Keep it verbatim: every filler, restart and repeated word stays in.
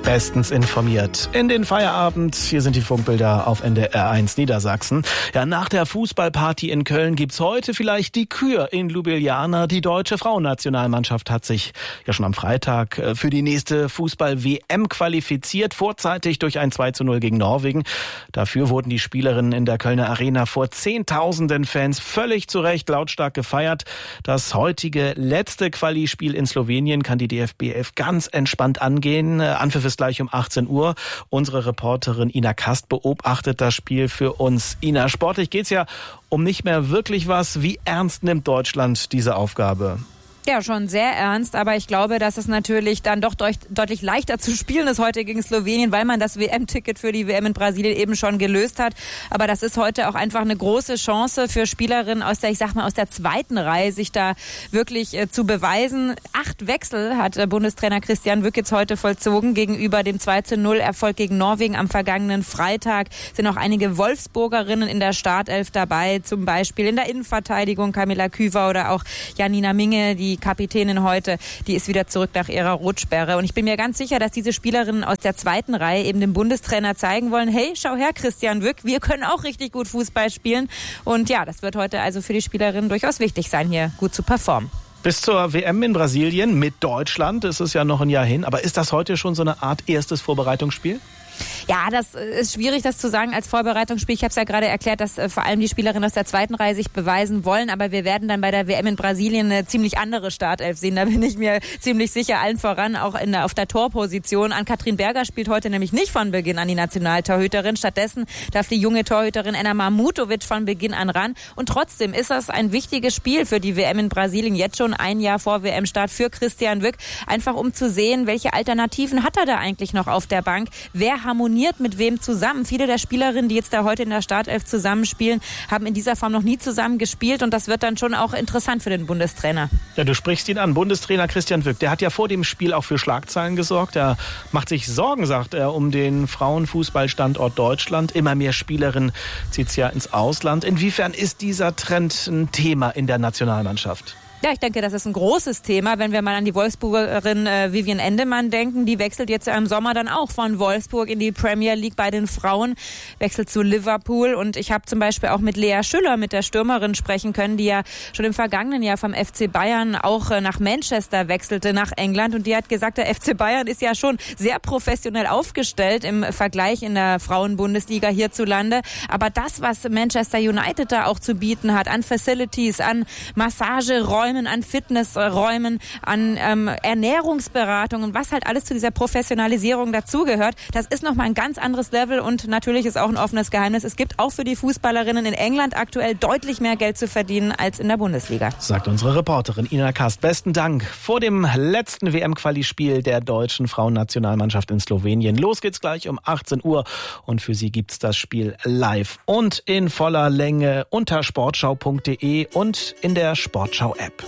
Bestens informiert in den Feierabend. Hier sind die Funkbilder auf N D R eins Niedersachsen. Ja, nach der Fußballparty in Köln gibt's heute vielleicht die Kür in Ljubljana. Die deutsche Frauennationalmannschaft hat sich ja schon am Freitag für die nächste Fußball-W M qualifiziert, vorzeitig durch ein zwei zu null gegen Norwegen. Dafür wurden die Spielerinnen in der Kölner Arena vor Zehntausenden Fans völlig zu Recht lautstark gefeiert. Das heutige letzte Quali-Spiel in Slowenien kann die D F B elf ganz entspannt angehen. Anpfiff ist gleich um achtzehn Uhr. Unsere Reporterin Ina Kast beobachtet das Spiel für uns. Ina, sportlich geht's ja um nicht mehr wirklich was. Wie ernst nimmt Deutschland diese Aufgabe? Ja, schon sehr ernst, aber ich glaube, dass es natürlich dann doch deut- deutlich leichter zu spielen ist heute gegen Slowenien, weil man das W M-Ticket für die W M in Brasilien eben schon gelöst hat. Aber das ist heute auch einfach eine große Chance für Spielerinnen aus der, ich sag mal, aus der zweiten Reihe, sich da wirklich äh, zu beweisen. Acht Wechsel hat äh, Bundestrainer Christian Wück jetzt heute vollzogen gegenüber dem zwei zu null Erfolg gegen Norwegen am vergangenen Freitag. Sind auch einige Wolfsburgerinnen in der Startelf dabei, zum Beispiel in der Innenverteidigung Kamila Küver oder auch Janina Minge, die Die Kapitänin heute, die ist wieder zurück nach ihrer Rotsperre. Und ich bin mir ganz sicher, dass diese Spielerinnen aus der zweiten Reihe eben dem Bundestrainer zeigen wollen, hey, schau her, Christian Wück, wir können auch richtig gut Fußball spielen. Und ja, das wird heute also für die Spielerinnen durchaus wichtig sein, hier gut zu performen. Bis zur W M in Brasilien mit Deutschland ist es ja noch ein Jahr hin. Aber ist das heute schon so eine Art erstes Vorbereitungsspiel? Ja, das ist schwierig, das zu sagen als Vorbereitungsspiel. Ich habe es ja gerade erklärt, dass äh, vor allem die Spielerinnen aus der zweiten Reihe sich beweisen wollen. Aber wir werden dann bei der W M in Brasilien eine ziemlich andere Startelf sehen. Da bin ich mir ziemlich sicher, allen voran auch in der, auf der Torposition. Ann-Kathrin Berger spielt heute nämlich nicht von Beginn an die Nationaltorhüterin. Stattdessen darf die junge Torhüterin Enna Mahmutovic von Beginn an ran. Und trotzdem ist das ein wichtiges Spiel für die W M in Brasilien. Jetzt schon ein Jahr vor W M-Start für Christian Wück. Einfach um zu sehen, welche Alternativen hat er da eigentlich noch auf der Bank. Wer harmoniert mit wem zusammen. Viele der Spielerinnen, die jetzt da heute in der Startelf zusammenspielen, haben in dieser Form noch nie zusammen gespielt und das wird dann schon auch interessant für den Bundestrainer. Ja, du sprichst ihn an, Bundestrainer Christian Wück. Der hat ja vor dem Spiel auch für Schlagzeilen gesorgt. Er macht sich Sorgen, sagt er, um den Frauenfußballstandort Deutschland. Immer mehr Spielerinnen zieht es ja ins Ausland. Inwiefern ist dieser Trend ein Thema in der Nationalmannschaft? Ja, ich denke, das ist ein großes Thema, wenn wir mal an die Wolfsburgerin äh, Vivian Endemann denken. Die wechselt jetzt im Sommer dann auch von Wolfsburg in die Premier League bei den Frauen, wechselt zu Liverpool. Und ich habe zum Beispiel auch mit Lea Schüller, mit der Stürmerin, sprechen können, die ja schon im vergangenen Jahr vom F C Bayern auch äh, nach Manchester wechselte, nach England. Und die hat gesagt, der F C Bayern ist ja schon sehr professionell aufgestellt im Vergleich in der Frauenbundesliga hierzulande. Aber das, was Manchester United da auch zu bieten hat, an Facilities, an Massageräumen, an Fitnessräumen, an ähm, Ernährungsberatungen, was halt alles zu dieser Professionalisierung dazugehört. Das ist nochmal ein ganz anderes Level und natürlich ist auch ein offenes Geheimnis. Es gibt auch für die Fußballerinnen in England aktuell deutlich mehr Geld zu verdienen als in der Bundesliga. Sagt unsere Reporterin Ina Kast. Besten Dank. Vor dem letzten W M-Quali-Spiel der deutschen Frauennationalmannschaft in Slowenien. Los geht's gleich um achtzehn Uhr und für Sie gibt's das Spiel live und in voller Länge unter sportschau punkt de und in der Sportschau-App.